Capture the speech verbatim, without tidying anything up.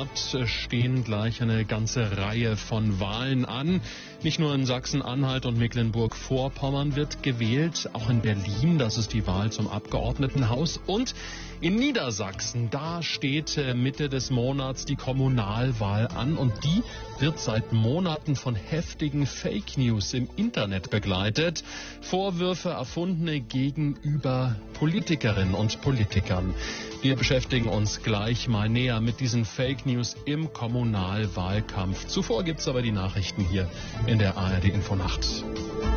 Monat stehen gleich eine ganze Reihe von Wahlen an. Nicht nur in Sachsen-Anhalt und Mecklenburg-Vorpommern wird gewählt, auch in Berlin, das ist die Wahl zum Abgeordnetenhaus. Und in Niedersachsen, da steht Mitte des Monats die Kommunalwahl an und die wird seit Monaten von heftigen Fake News im Internet begleitet. Vorwürfe erfundene gegenüber Politikerinnen und Politikern. Wir beschäftigen uns gleich mal näher mit diesen Fake News im Kommunalwahlkampf. Zuvor gibt's aber die Nachrichten hier in der A R D Infonacht.